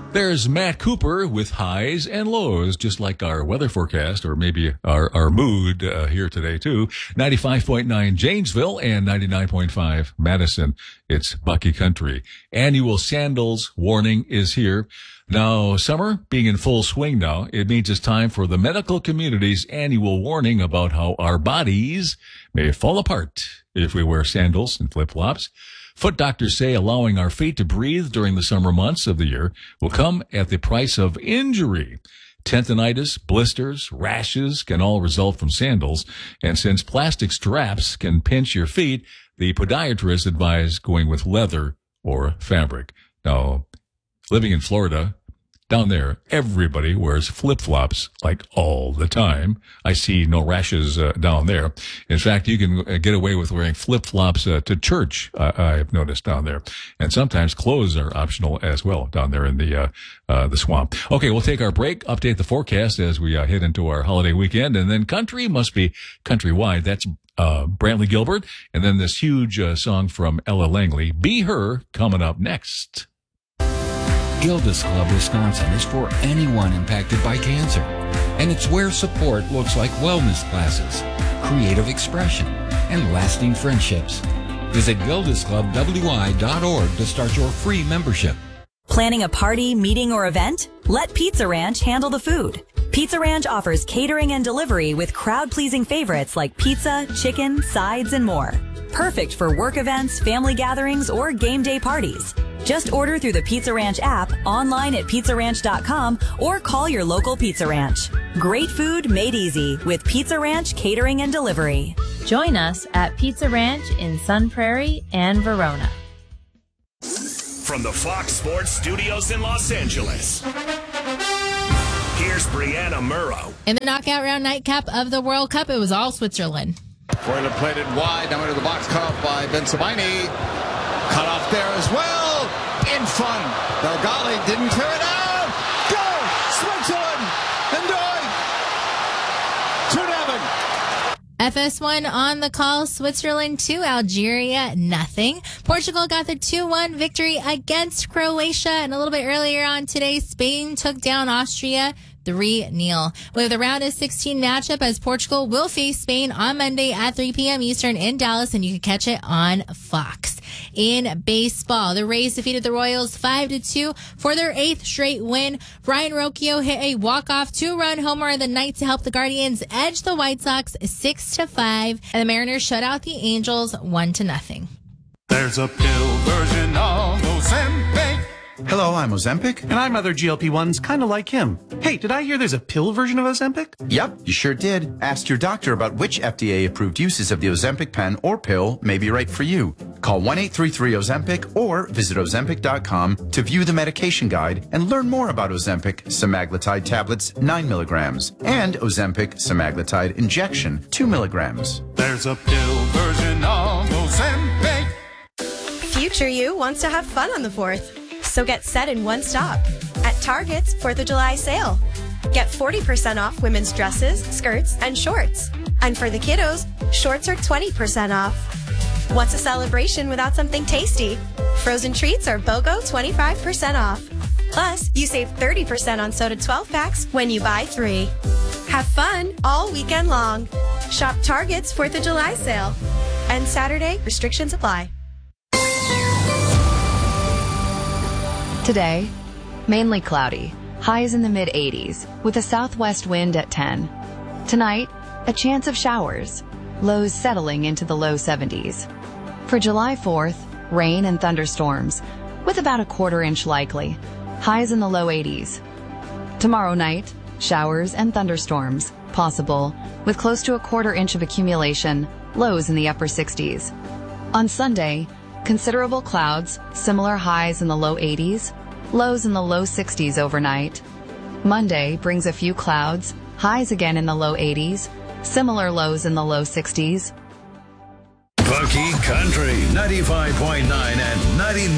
There's Matt Cooper with highs and lows, just like our weather forecast, or maybe our mood here today, too. 95.9 Janesville and 99.5 Madison. It's Bucky Country. Annual sandals warning is here. Now, summer being in full swing now, it means it's time for the medical community's annual warning about how our bodies may fall apart if we wear sandals and flip-flops. Foot doctors say allowing our feet to breathe during the summer months of the year will come at the price of injury. Tendinitis, blisters, rashes can all result from sandals. And since plastic straps can pinch your feet, the podiatrists advise going with leather or fabric. Now, living in Florida, down there, everybody wears flip-flops like all the time. I see no rashes down there. In fact, you can get away with wearing flip-flops to church, I've noticed down there. And sometimes clothes are optional as well down there in the swamp. Okay, we'll take our break, update the forecast as we head into our holiday weekend, and then country must be countrywide. That's Brantley Gilbert, and then this huge song from Ella Langley, Be Her, coming up next. Gilda's Club Wisconsin is for anyone impacted by cancer, and it's where support looks like wellness classes, creative expression, and lasting friendships. Visit gildasclubwi.org to start your free membership. Planning a party, meeting, or event? Let Pizza Ranch handle the food. Pizza Ranch offers catering and delivery with crowd-pleasing favorites like pizza, chicken, sides, and more. Perfect for work events, family gatherings, or game day parties. Just order through the Pizza Ranch app, online at pizzaranch.com, or call your local Pizza Ranch. Great food made easy with Pizza Ranch Catering and Delivery. Join us at Pizza Ranch in Sun Prairie and Verona. From the Fox Sports Studios in Los Angeles, here's Brianna Murrow. In the knockout round nightcap of the World Cup, it was all Switzerland. Freuler played it wide, now into the box, cut off by Bensamini. Cut off there as well. In front. Dargali didn't clear it out. Go! Switzerland! Enjoy! 2-0. FS1 on the call. Switzerland 2, Algeria nothing. Portugal got the 2-1 victory against Croatia. And a little bit earlier on today, Spain took down Austria 3-0. We have the round of 16 matchup as Portugal will face Spain on Monday at 3 p.m. Eastern in Dallas, and you can catch it on Fox. In baseball, the Rays defeated the Royals 5-2 for their 8th straight win. Brian Rocchio hit a walk-off 2-run homer of the night to help the Guardians edge the White Sox 6-5, and the Mariners shut out the Angels 1-0. There's a pill version of Ozempic. Hello, I'm Ozempic. And I'm other GLP-1s kind of like him. Hey, did I hear there's a pill version of Ozempic? Yep, you sure did. Ask your doctor about which FDA-approved uses of the Ozempic pen or pill may be right for you. Call 1-833-OZEMPIC or visit Ozempic.com to view the medication guide and learn more about Ozempic semaglutide tablets 9 milligrams and Ozempic semaglutide injection 2 milligrams. There's a pill version of Ozempic. Future you wants to have fun on the 4th. So get set in one stop at Target's 4th of July sale. Get 40% off women's dresses, skirts, and shorts. And for the kiddos, shorts are 20% off. What's a celebration without something tasty? Frozen treats are BOGO 25% off. Plus, you save 30% on soda 12 packs when you buy 3. Have fun all weekend long. Shop Target's 4th of July sale. And Saturday, restrictions apply. Today, mainly cloudy, highs in the mid-80s, with a southwest wind at 10. Tonight, a chance of showers, lows settling into the low 70s. For July 4th, rain and thunderstorms, with about a quarter-inch likely, highs in the low 80s. Tomorrow night, showers and thunderstorms, possible, with close to a quarter-inch of accumulation, lows in the upper 60s. On Sunday, considerable clouds, similar highs in the low 80s, lows in the low 60s overnight. Monday brings a few clouds, highs again in the low 80s, similar lows in the low 60s. Bucky Country 95.9 and 99.